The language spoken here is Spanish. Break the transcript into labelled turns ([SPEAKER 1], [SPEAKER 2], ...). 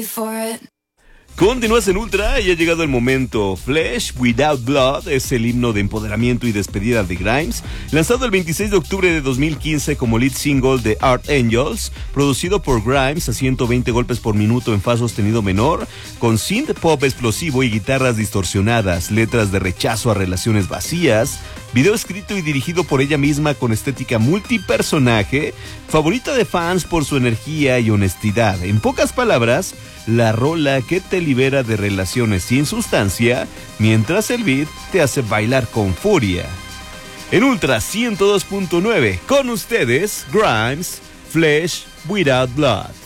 [SPEAKER 1] ready for it.
[SPEAKER 2] Continúas en Ultra y ha llegado el momento. Flesh Without Blood es el himno de empoderamiento y despedida de Grimes, lanzado el 26 de octubre de 2015 como lead single de Art Angels, producido por Grimes a 120 golpes por minuto en fa sostenido menor, con synth pop explosivo y guitarras distorsionadas, letras de rechazo a relaciones vacías, video escrito y dirigido por ella misma con estética multipersonaje, favorita de fans por su energía y honestidad. En pocas palabras, la rola que te libera de relaciones sin sustancia, mientras el beat te hace bailar con furia. En Ultra 102.9, con ustedes, Grimes, Flesh Without Blood.